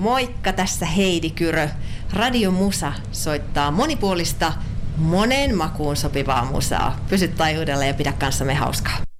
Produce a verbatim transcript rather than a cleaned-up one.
Moikka, tässä Heidi Kyrö. Radio Musa soittaa monipuolista, moneen makuun sopivaa musaa. Pysy taajuudella ja pidä kanssamme hauskaa.